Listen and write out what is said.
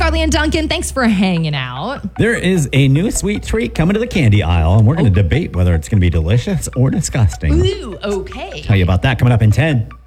Carly and Duncan. Thanks for hanging out. There is a new sweet treat coming to the candy aisle, and we're going to debate whether it's going to be delicious or disgusting. Ooh, okay. Tell you about that coming up in 10.